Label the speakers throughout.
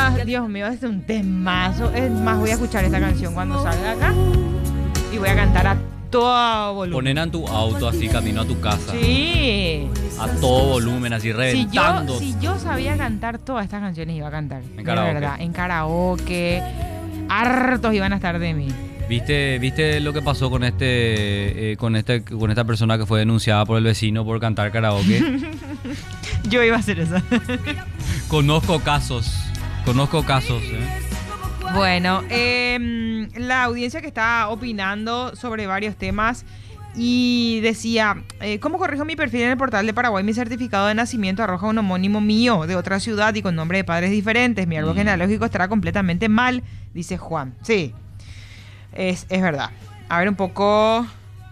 Speaker 1: Dios mío, este es un temazo. Es más, voy a escuchar esta canción cuando salga acá y voy a cantar a todo volumen.
Speaker 2: Ponen en tu auto así camino a tu casa.
Speaker 1: Sí.
Speaker 2: A todo volumen, así reventando.
Speaker 1: Si yo sabía cantar todas estas canciones, iba a cantar.
Speaker 2: En karaoke.
Speaker 1: De verdad, en karaoke. Hartos iban a estar de mí.
Speaker 2: ¿Viste lo que pasó con con esta persona que fue denunciada por el vecino por cantar karaoke?
Speaker 1: Yo iba a hacer eso.
Speaker 2: Conozco casos.
Speaker 1: Bueno, la audiencia que está opinando sobre varios temas y decía, ¿cómo corrijo mi perfil en el portal de Paraguay? Mi certificado de nacimiento arroja un homónimo mío de otra ciudad y con nombre de padres diferentes. Mi árbol genealógico estará completamente mal, dice Juan. Sí, es verdad. A ver un poco.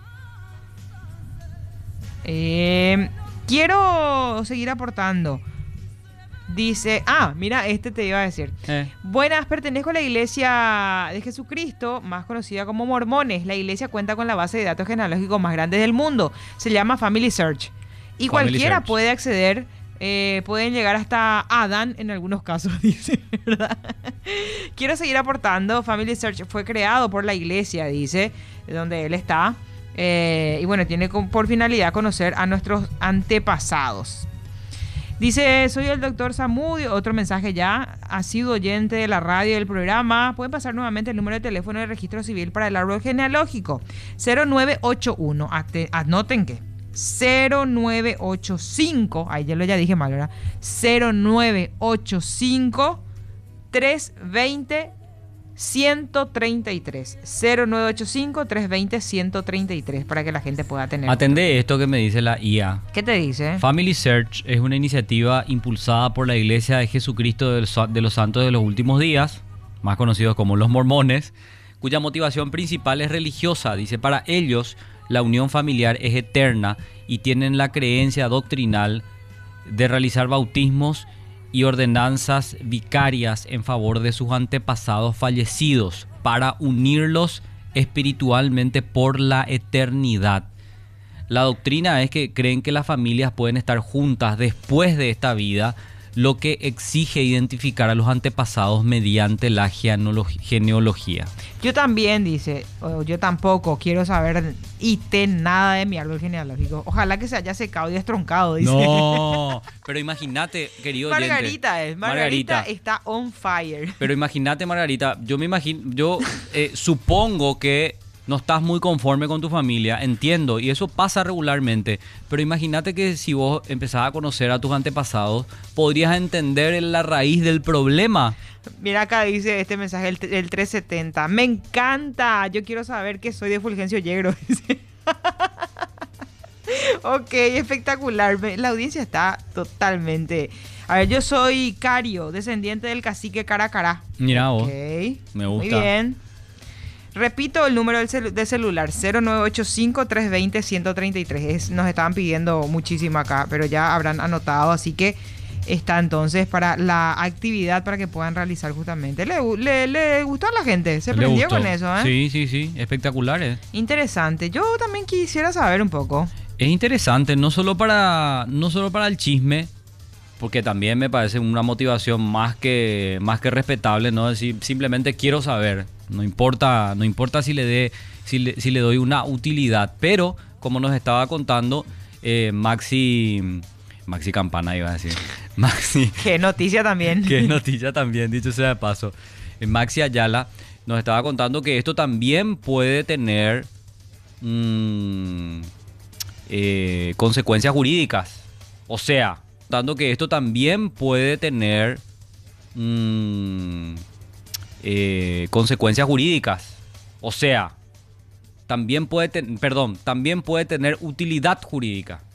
Speaker 1: Quiero seguir aportando. Dice, mira, te iba a decir. Buenas, pertenezco a la iglesia de Jesucristo, más conocida como Mormones. La iglesia cuenta con la base de datos genealógicos más grande del mundo. Se llama Family Search. Y cualquiera puede acceder, pueden llegar hasta Adán en algunos casos, dice, ¿verdad? Quiero seguir aportando. Family Search fue creado por la iglesia, dice, donde él está. Y bueno, tiene por finalidad conocer a nuestros antepasados. Dice, soy el doctor Samudio, otro mensaje ya, ha sido oyente de la radio y del programa. Pueden pasar nuevamente el número de teléfono de registro civil para el árbol genealógico. 0981, anoten que 0985, ahí ya dije mal, ¿verdad? 0985 320 133 0985 320 133 para que la gente pueda tener.
Speaker 2: Atendé esto que me dice la IA.
Speaker 1: ¿Qué te dice?
Speaker 2: Family Search es una iniciativa impulsada por la Iglesia de Jesucristo de los Santos de los Últimos Días, más conocidos como los Mormones, cuya motivación principal es religiosa. Dice, para ellos la unión familiar es eterna y tienen la creencia doctrinal de realizar bautismos y ordenanzas vicarias en favor de sus antepasados fallecidos para unirlos espiritualmente por la eternidad. La doctrina es que creen que las familias pueden estar juntas después de esta vida, lo que exige identificar a los antepasados mediante la genealogía.
Speaker 1: Yo también, dice, yo tampoco quiero saber nada de mi árbol genealógico. Ojalá que se haya secado y destroncado, dice.
Speaker 2: No, pero imagínate, querido
Speaker 1: Margarita
Speaker 2: oyente.
Speaker 1: Margarita está on fire.
Speaker 2: Pero imagínate, Margarita, yo supongo que no estás muy conforme con tu familia, entiendo, y eso pasa regularmente, pero imagínate que si vos empezás a conocer a tus antepasados, podrías entender la raíz del problema.
Speaker 1: Mira acá dice este mensaje, el 370, me encanta, yo quiero saber que soy de Fulgencio Yegro, dice. Ok, espectacular, la audiencia está totalmente... A ver, yo soy Cario, descendiente del cacique Caracará.
Speaker 2: Mira vos,
Speaker 1: me gusta. Muy bien. Repito el número de celular, 0985-320-133. Nos estaban pidiendo muchísimo acá, pero ya habrán anotado, así que está entonces para la actividad para que puedan realizar justamente. ¿Le gustó a la gente? ¿Se prendió con eso?
Speaker 2: Sí, espectacular.
Speaker 1: Interesante. Yo también quisiera saber un poco.
Speaker 2: Es interesante, no solo para el chisme, porque también me parece una motivación más que respetable, ¿no? Decir, simplemente quiero saber. No importa si le doy una utilidad, pero como nos estaba contando Maxi Campana, iba a decir. Maxi.
Speaker 1: Qué noticia también.
Speaker 2: Qué noticia también, dicho sea de paso. Maxi Ayala nos estaba contando que esto también puede tener consecuencias jurídicas. O sea, contando que esto también puede tener consecuencias jurídicas. O sea, también puede tener utilidad jurídica.